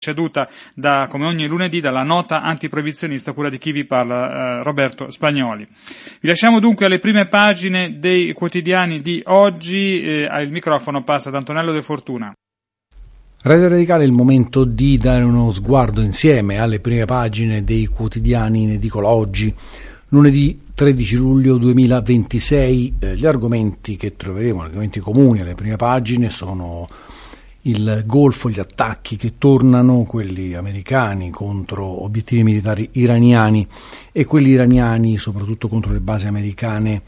ceduta come ogni lunedì dalla nota antiproibizionista a cura di chi vi parla, Roberto Spagnoli. Vi lasciamo dunque alle prime pagine dei quotidiani di oggi, il microfono passa ad Antonello De Fortuna. Radio Radicale è il momento di dare uno sguardo insieme alle prime pagine dei quotidiani in edicola oggi, lunedì 13 luglio 2026. Gli argomenti che troveremo, argomenti comuni alle prime pagine, sono il Golfo, gli attacchi che tornano, quelli americani contro obiettivi militari iraniani e quelli iraniani soprattutto contro le basi americane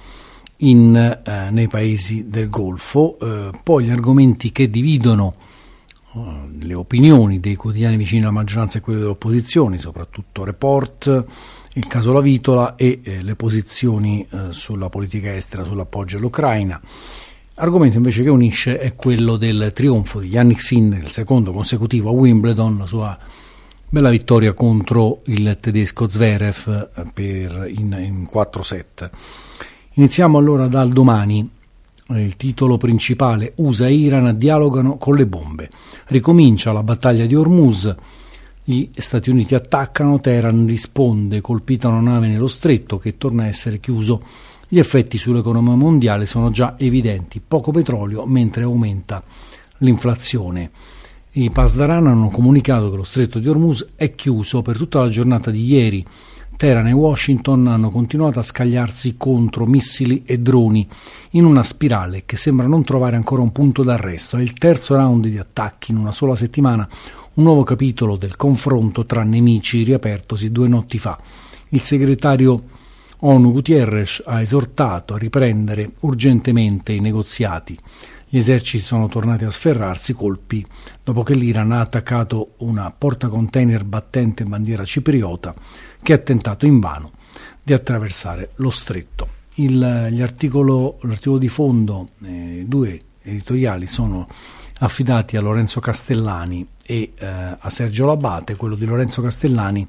nei paesi del Golfo. Poi gli argomenti che dividono le opinioni dei quotidiani vicini alla maggioranza e quelli delle opposizioni, soprattutto Report, il caso La Vitola e le posizioni sulla politica estera, sull'appoggio all'Ucraina. Argomento invece che unisce è quello del trionfo di Jannik Sinner, il secondo consecutivo a Wimbledon, la sua bella vittoria contro il tedesco Zverev in 4 set. Iniziamo allora dal Domani. Il titolo principale: USA e Iran dialogano con le bombe. Ricomincia la battaglia di Hormuz. Gli Stati Uniti attaccano, Teheran risponde, colpita una nave nello stretto che torna a essere chiuso. Gli effetti sull'economia mondiale sono già evidenti: poco petrolio mentre aumenta l'inflazione. I Pasdaran hanno comunicato che lo stretto di Hormuz è chiuso per tutta la giornata di ieri. Teheran e Washington hanno continuato a scagliarsi contro missili e droni in una spirale che sembra non trovare ancora un punto d'arresto. È il terzo round di attacchi in una sola settimana, un nuovo capitolo del confronto tra nemici riapertosi 2 notti fa. Il segretario ONU Guterres ha esortato a riprendere urgentemente i negoziati. Gli eserciti sono tornati a sferrarsi colpi dopo che l'Iran ha attaccato una portacontainer battente bandiera cipriota che ha tentato invano di attraversare lo stretto. L'articolo di fondo, 2 editoriali, sono affidati a Lorenzo Castellani e a Sergio Labate. Quello di Lorenzo Castellani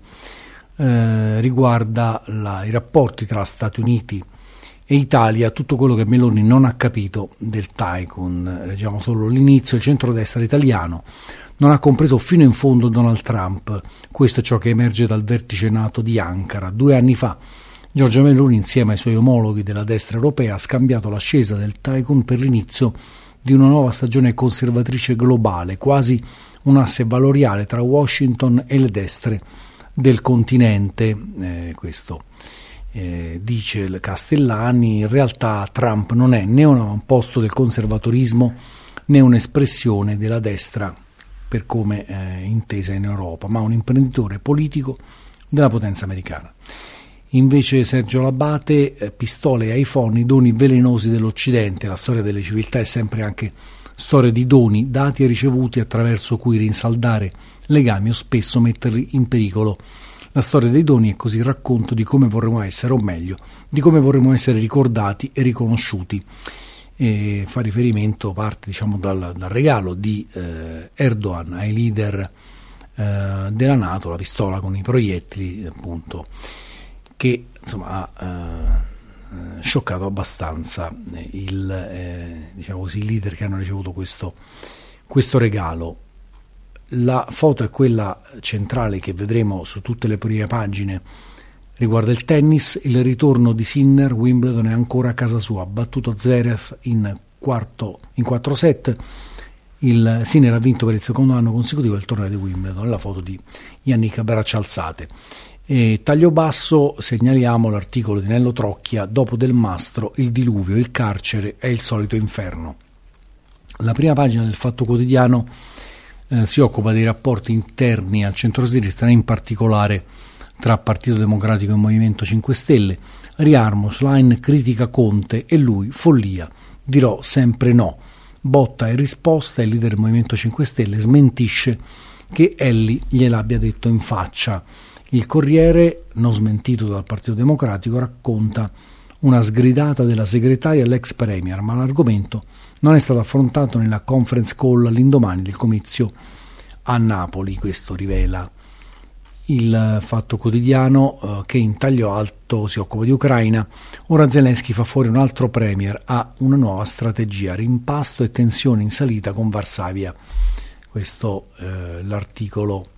riguarda i rapporti tra Stati Uniti e Italia, tutto quello che Meloni non ha capito del Tycoon. Leggiamo solo l'inizio: il centrodestra italiano non ha compreso fino in fondo Donald Trump. Questo è ciò che emerge dal vertice NATO di Ankara. 2 anni fa Giorgia Meloni, insieme ai suoi omologhi della destra europea, ha scambiato l'ascesa del Tycoon per l'inizio di una nuova stagione conservatrice globale, quasi un asse valoriale tra Washington e le destre del continente. Questo dice il Castellani. In realtà Trump non è né un avamposto del conservatorismo né un'espressione della destra per come intesa in Europa, ma un imprenditore politico della potenza americana. Invece Sergio Labate, pistole e iPhone, i doni velenosi dell'Occidente. La storia delle civiltà è sempre anche storia di doni dati e ricevuti attraverso cui rinsaldare legami o spesso metterli in pericolo. La storia dei doni è così il racconto di come vorremmo essere, o meglio, di come vorremmo essere ricordati e riconosciuti. E fa riferimento, parte dal regalo di Erdogan ai leader della NATO, la pistola con i proiettili, appunto, che insomma ha scioccato abbastanza i leader che hanno ricevuto questo regalo. La foto è quella centrale che vedremo su tutte le prime pagine. Riguarda il tennis, il ritorno di Sinner. Wimbledon è ancora a casa sua, ha battuto Zverev in 4 set. Il Sinner ha vinto per il secondo anno consecutivo il torneo di Wimbledon. La foto di Yannick a braccia alzate. E taglio basso segnaliamo l'articolo di Nello Trocchia: dopo Del Mastro, il diluvio, il carcere è il solito inferno. La prima pagina del Fatto Quotidiano si occupa dei rapporti interni al centro-sinistra, in particolare tra Partito Democratico e Movimento 5 Stelle. Riarmo, Schlein critica Conte e lui: follia, dirò sempre no. Botta e risposta, il leader del Movimento 5 Stelle smentisce che Elly gliel'abbia detto in faccia. Il Corriere, non smentito dal Partito Democratico, racconta una sgridata della segretaria all'ex premier, ma l'argomento non è stato affrontato nella conference call all'indomani del comizio a Napoli. Questo rivela il Fatto Quotidiano, che in taglio alto si occupa di Ucraina. Ora Zelensky fa fuori un altro premier, ha una nuova strategia, rimpasto e tensione in salita con Varsavia. Questo l'articolo